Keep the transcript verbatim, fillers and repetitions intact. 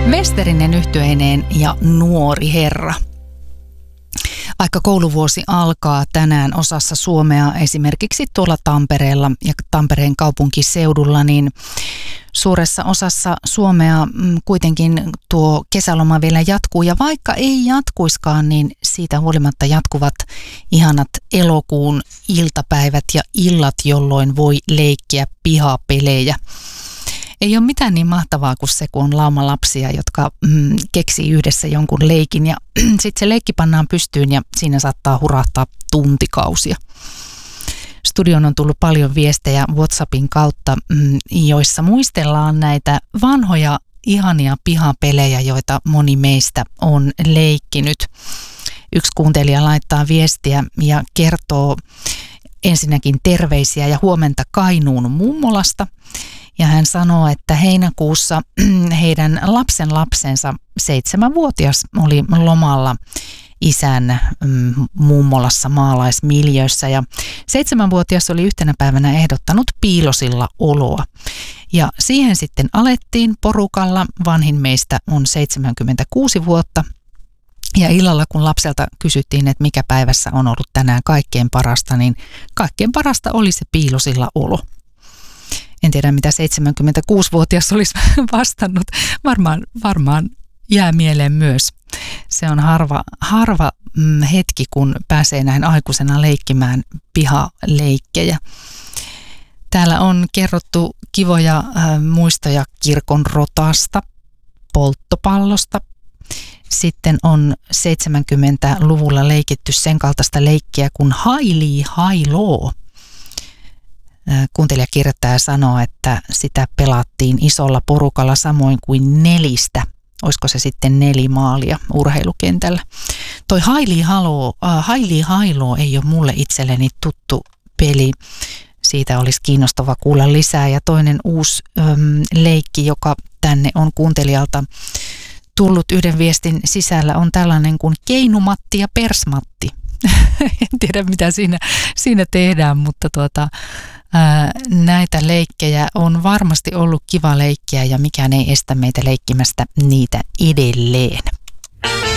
Westerinen yhtyeineen ja Nuori herra. Vaikka kouluvuosi alkaa tänään osassa Suomea, esimerkiksi tuolla Tampereella ja Tampereen kaupunkiseudulla, niin suuressa osassa Suomea kuitenkin tuo kesäloma vielä jatkuu. Ja vaikka ei jatkuiskaan, niin siitä huolimatta jatkuvat ihanat elokuun iltapäivät ja illat, jolloin voi leikkiä pihapelejä. Ei ole mitään niin mahtavaa kuin se, kun on lauma lapsia, jotka mm, keksii yhdessä jonkun leikin ja sitten se leikki pannaan pystyyn ja siinä saattaa hurahtaa tuntikausia. Studion on tullut paljon viestejä WhatsAppin kautta, mm, joissa muistellaan näitä vanhoja ihania pihapelejä, joita moni meistä on leikkinyt. Yksi kuuntelija laittaa viestiä ja kertoo ensinnäkin terveisiä ja huomenta Kainuun mummolasta. Ja hän sanoo, että heinäkuussa heidän lapsen lapsensa seitsemänvuotias oli lomalla isän mm, mummolassa maalaismiljöissä. Ja seitsemänvuotias oli yhtenä päivänä ehdottanut piilosilla oloa. Ja siihen sitten alettiin porukalla. Vanhin meistä on seitsemänkymmentäkuusi vuotta. Ja illalla, kun lapselta kysyttiin, että mikä päivässä on ollut tänään kaikkein parasta, niin kaikkein parasta oli se piilosilla olo. En tiedä, mitä seitsemänkymmentäkuusivuotias olisi vastannut. Varmaan, varmaan jää mieleen myös. Se on harva, harva mm, hetki, kun pääsee näin aikuisena leikkimään pihaleikkejä. Täällä on kerrottu kivoja äh, muistoja kirkon rotasta, polttopallosta. Sitten on seitsemänkymmentäluvulla leikitty sen kaltaista leikkiä kuin hailii hailoo. Kuuntelija kirjoittaa ja sanoo, että sitä pelattiin isolla porukalla samoin kuin nelistä. Olisiko se sitten nelimaalia urheilukentällä. Toi hailii haloo, äh, hailii hailoo ei ole mulle itselleni tuttu peli. Siitä olisi kiinnostava kuulla lisää. Ja toinen uusi äm, leikki, joka tänne on kuuntelijalta tullut yhden viestin sisällä, on tällainen kuin keinumatti ja persmatti. En tiedä, mitä siinä, siinä tehdään, mutta tuota, ää, näitä leikkejä on varmasti ollut kiva leikkiä ja mikään ei estä meitä leikkimästä niitä edelleen.